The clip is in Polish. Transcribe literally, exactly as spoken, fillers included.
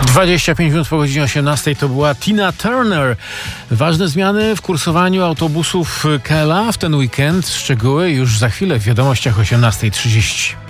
dwadzieścia pięć minut po godzinie osiemnastej to była Tina Turner. Ważne zmiany w kursowaniu autobusów K L A w ten weekend. Szczegóły już za chwilę w wiadomościach osiemnasta trzydzieści.